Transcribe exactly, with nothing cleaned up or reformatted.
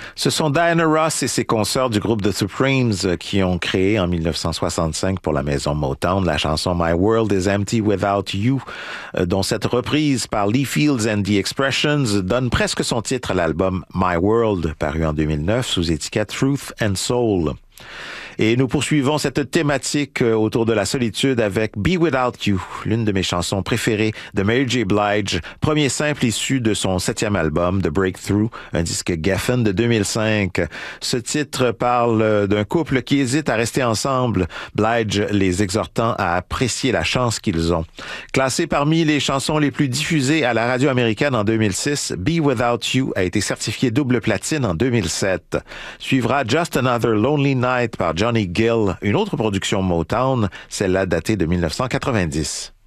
Ce sont Diana Ross et ses consorts du groupe The Supremes qui ont créé en dix-neuf cent soixante-cinq pour la maison Motown la chanson My World is Empty Without You, dont cette reprise par Lee Fields and the Expressions donne presque son titre à l'album My World, paru en deux mille neuf sous étiquette Truth and Soul. Et nous poursuivons cette thématique autour de la solitude avec Be Without You, l'une de mes chansons préférées de Mary J. Blige, premier simple issu de son septième album, The Breakthrough, un disque Geffen de deux mille cinq. Ce titre parle d'un couple qui hésite à rester ensemble, Blige les exhortant à apprécier la chance qu'ils ont. Classé parmi les chansons les plus diffusées à la radio américaine en deux mille six, Be Without You a été certifié double platine en deux mille sept. Suivra Just Another Lonely Night par Johnny Gill, une autre production Motown, celle-là datée de dix-neuf cent quatre-vingt-dix.